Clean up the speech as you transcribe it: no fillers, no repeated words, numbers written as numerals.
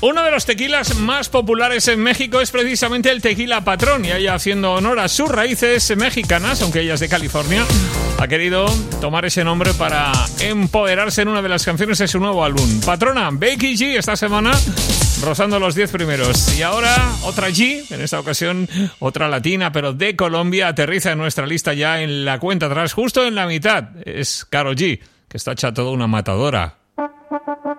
Uno de los tequilas más populares en México es precisamente el Tequila Patrón, y ella, haciendo honor a sus raíces mexicanas, aunque ella es de California, ha querido tomar ese nombre para empoderarse en una de las canciones de su nuevo álbum. Patrona, Becky G, esta semana rozando los 10 primeros. Y ahora otra G, en esta ocasión otra latina, pero de Colombia, aterriza en nuestra lista ya en la cuenta atrás, justo en la mitad. Es Karol G, que está hecha toda una matadora.